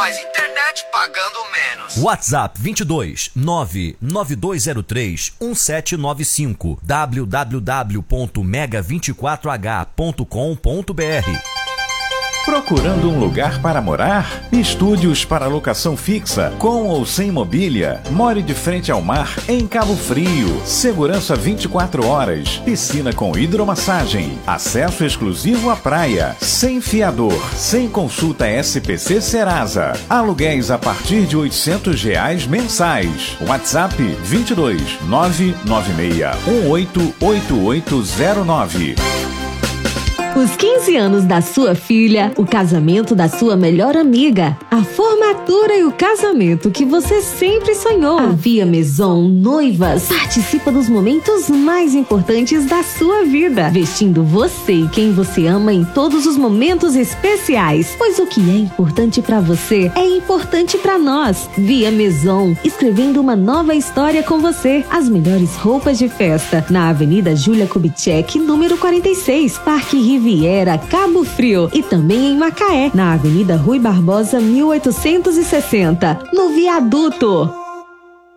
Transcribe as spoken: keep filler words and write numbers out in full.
mais internet pagando menos. WhatsApp vinte e dois nove nove dois zero três um sete nove cinco w w w ponto mega vinte e quatro h ponto com ponto b r. Procurando um lugar para morar? Estúdios para locação fixa, com ou sem mobília. More de frente ao mar, em Cabo Frio. Segurança vinte e quatro horas. Piscina com hidromassagem. Acesso exclusivo à praia. Sem fiador. Sem consulta S P C Serasa. Aluguéis a partir de oitocentos reais mensais. WhatsApp vinte e dois nove nove seis um oito oito oito zero nove. Os quinze anos da sua filha, o casamento da sua melhor amiga, a formatura e o casamento que você sempre sonhou. A Via Maison Noivas participa dos momentos mais importantes da sua vida, vestindo você e quem você ama em todos os momentos especiais. Pois o que é importante pra você é importante pra nós. Via Maison, escrevendo uma nova história com você. As melhores roupas de festa, na Avenida Júlia Kubitschek, número quarenta e seis, Parque Riviera. Viera, Cabo Frio, e também em Macaé, na Avenida Rui Barbosa mil oitocentos e sessenta, no Viaduto.